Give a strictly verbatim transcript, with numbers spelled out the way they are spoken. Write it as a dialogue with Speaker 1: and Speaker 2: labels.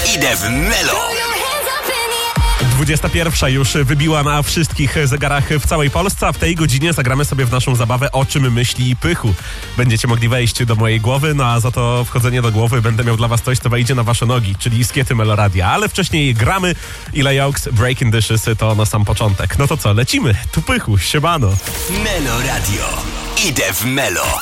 Speaker 1: Idę w Melo.
Speaker 2: dwudziesta pierwsza już wybiła na wszystkich zegarach w całej Polsce, a w tej godzinie zagramy sobie w naszą zabawę O czym myśli Pychu. Będziecie mogli wejść do mojej głowy, no a za to wchodzenie do głowy będę miał dla was coś, co wejdzie na wasze nogi, czyli skiety Meloradia. Ale wcześniej gramy. Ile Jokes, Breaking Dishes to na sam początek. No to co, lecimy. Tu Pychu, siemano.
Speaker 1: Meloradio. Idę w Melo.